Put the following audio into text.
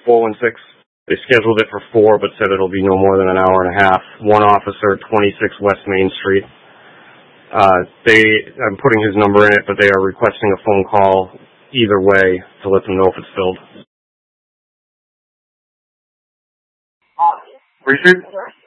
416. They scheduled it for 4, but said it'll be no more than an hour and a half. One officer, 26 West Main Street. I'm putting his number in it, but they are requesting a phone call either way to let them know if it's filled. Briefing?